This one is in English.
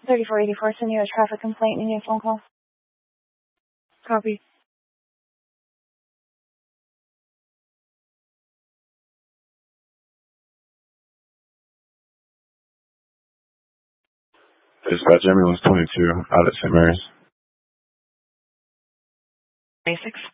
3484, sending you a traffic complaint. You need a phone call. Copy. Dispatch ambulance 22 out at St. Mary's. 26.